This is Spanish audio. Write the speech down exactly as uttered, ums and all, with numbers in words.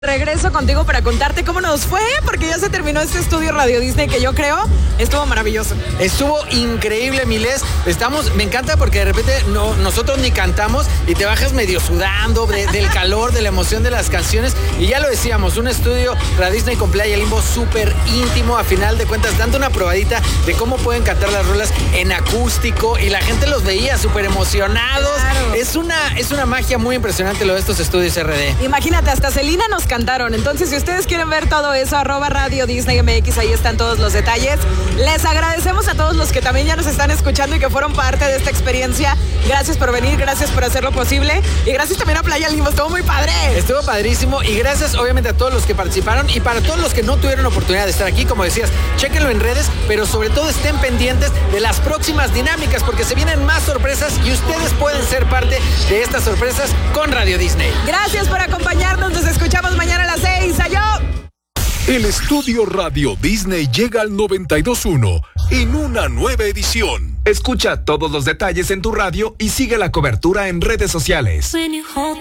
Regreso contigo para contarte cómo nos fue, porque ya se terminó este estudio Radio Disney que yo creo estuvo maravilloso. Estuvo increíble, Miles. Estamos, me encanta porque de repente no, nosotros ni cantamos y te bajas medio sudando de, del calor, de la emoción de las canciones. Y ya lo decíamos, un estudio Radio Disney con Playa Limbo súper íntimo, a final de cuentas, dando una probadita de cómo pueden cantar las rolas en acústico y la gente los veía súper emocionados. Claro. Es una, es una magia muy impresionante lo de estos estudios R D. Imagínate, hasta Selena nos cantaron. Entonces, si ustedes quieren ver todo eso, arroba Radio Disney M X, ahí están todos los detalles. Les agradecemos a todos los que también ya nos están escuchando y que fueron parte de esta experiencia. Gracias por venir, gracias por hacerlo posible. Y gracias también a Playa Limbo, estuvo muy padre. Estuvo padrísimo y gracias obviamente a todos los que participaron y para todos los que no tuvieron oportunidad de estar aquí, como decías, chéquenlo en redes, pero sobre todo estén pendientes de las próximas dinámicas porque se vienen más sorpresas y ustedes pueden ser parte de estas sorpresas con Radio Disney. Gracias por acompañarnos, nos escuchamos mañana a las seis. ¡Adiós! El estudio Radio Disney llega al noventa y dos punto uno en una nueva edición. Escucha todos los detalles en tu radio y sigue la cobertura en redes sociales.